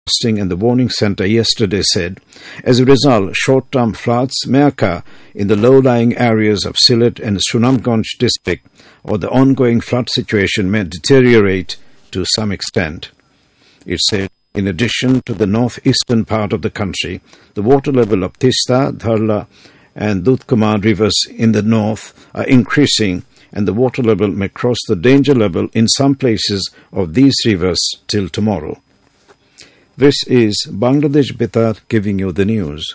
and the Warning Centre yesterday said, as a result, short-term floods may occur in the low-lying areas of Sylhet and Sunamganj district, or the ongoing flood situation may deteriorate to some extent. It said, in addition to the northeastern part of the country, the water level of Tista, Dharla and Dudhkumar rivers in the north are increasing, and the water level may cross the danger level in some places of these rivers till tomorrow. This is Bangladesh Betar giving you the news.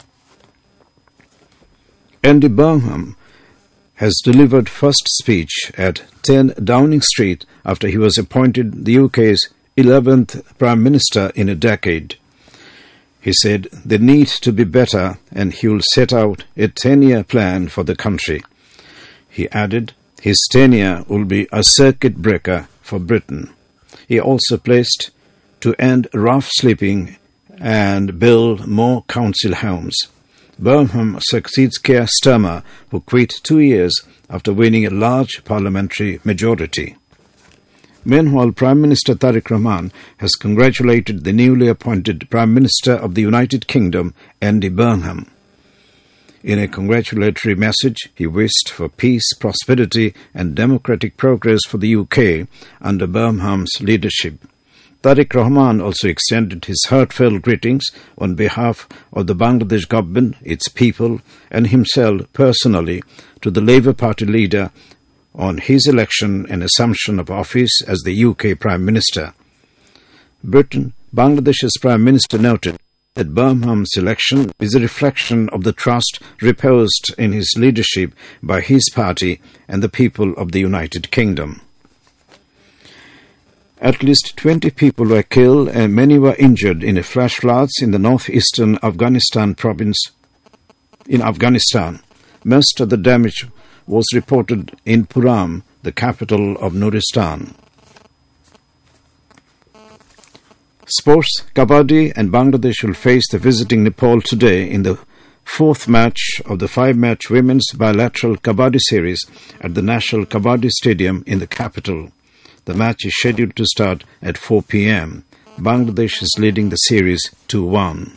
Andy Burnham has delivered first speech at 10 Downing Street after he was appointed the UK's 11th Prime Minister in a decade. He said they need to be better, and he will set out a 10-year plan for the country. He added his tenure will be a circuit breaker for Britain. He also pledged to end rough sleeping and build more council homes. Burnham succeeds Keir Starmer, who quit 2 years after winning a large parliamentary majority. Meanwhile, Prime Minister Tariq Rahman has congratulated the newly appointed Prime Minister of the United Kingdom, Andy Burnham. In a congratulatory message, he wished for peace, prosperity and democratic progress for the UK under Burnham's leadership. Tariq Rahman also extended his heartfelt greetings on behalf of the Bangladesh government, its people and himself personally to the Labour Party leader on his election and assumption of office as the UK Prime Minister. Bangladesh's Prime Minister noted that Burnham's election is a reflection of the trust reposed in his leadership by his party and the people of the United Kingdom. At least 20 people were killed and many were injured in a flash floods in the northeastern Afghanistan province in Afghanistan. Most of the damage was reported in Puram, the capital of Nuristan. Sports, Kabaddi and Bangladesh will face the visiting Nepal today in the fourth match of the 5-match women's bilateral Kabaddi series at the National Kabaddi Stadium in the capital. The match is scheduled to start at 4 p.m. Bangladesh is leading the series 2-1.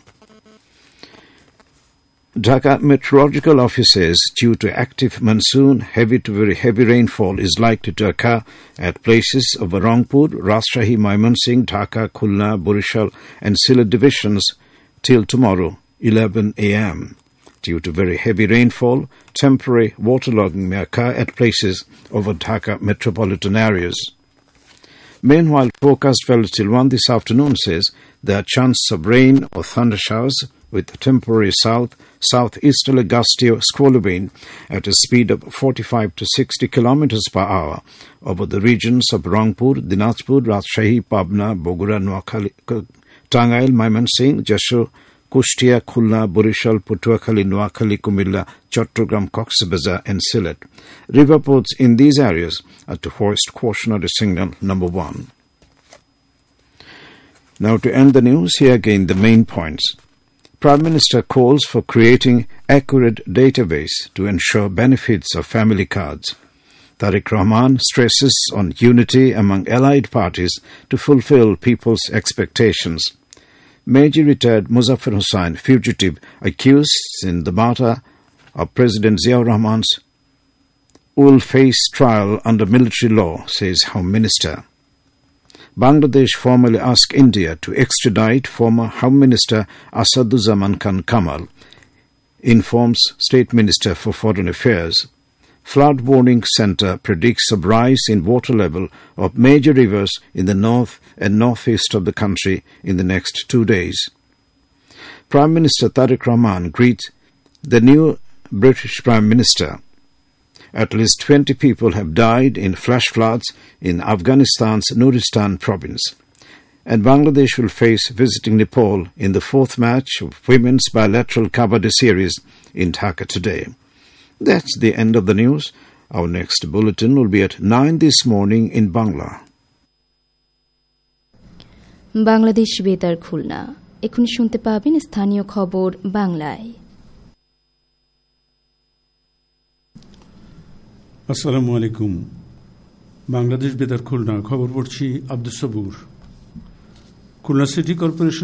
Dhaka Meteorological Office says due to active monsoon, heavy to very heavy rainfall is likely to occur at places of Rangpur, Rajshahi, Mymensingh, Dhaka, Khulna, Borishal and Sylhet divisions till tomorrow, 11 a.m. Due to very heavy rainfall, temporary waterlogging may occur at places over Dhaka metropolitan areas. Meanwhile, forecast value till 1 this afternoon says there are chances of rain or thunder showers with temporary southeasterly gusty squall wind at a speed of 45 to 60 kilometers per hour over the regions of Rangpur, Dinajpur, Rajshahi, Pabna, Bogura, Noakhali, Tangail, Mymensingh, Jashore, Kushtia, Khulna, Borishal, Patuakhali, Noakhali, Kumilla, Chattogram, Cox's Bazar and Sylhet. River ports in these areas are to hoist cautionary signal number 1. Now to end the news, here again the main points. Prime Minister calls for creating accurate database to ensure benefits of family cards. Tariq Rahman stresses on unity among allied parties to fulfill people's expectations. Major retired Muzaffar Hussain, fugitive accused in the murder of President Ziaur Rahman's, will face trial under military law, says Home Minister. Bangladesh formally asked India to extradite former Home Minister Asaduzzaman Khan Kamal, informs State Minister for Foreign Affairs. Flood Warning Centre predicts a rise in water level of major rivers in the north and northeast of the country in the next 2 days. Prime Minister Tariq Rahman greets the new British Prime Minister. At least 20 people have died in flash floods in Afghanistan's Nuristan province. And Bangladesh will face visiting Nepal in the fourth match of women's bilateral Kabaddi series in Dhaka today. That's the end of the news. Our next bulletin will be at 9 this morning in Bangla. Bangladesh Betar Khulna. এখন শুনতে পাবেন স্থানীয় খবর বাংলায়। আসসালামু আলাইকুম। বাংলাদেশ বেতার খুলনা খবর পড়ছি আব্দুস সবুর। Khulna city corporation